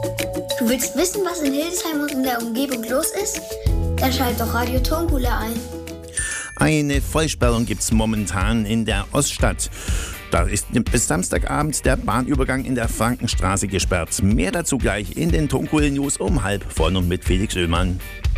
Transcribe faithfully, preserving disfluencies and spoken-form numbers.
Du willst wissen, was in Hildesheim und in der Umgebung los ist? Dann schalt doch Radio Tonkula ein. Eine Vollsperrung gibt's momentan in der Oststadt. Da ist bis Samstagabend der Bahnübergang in der Frankenstraße gesperrt. Mehr dazu gleich in den Tonkula News um halb von und mit Felix Oehlmann.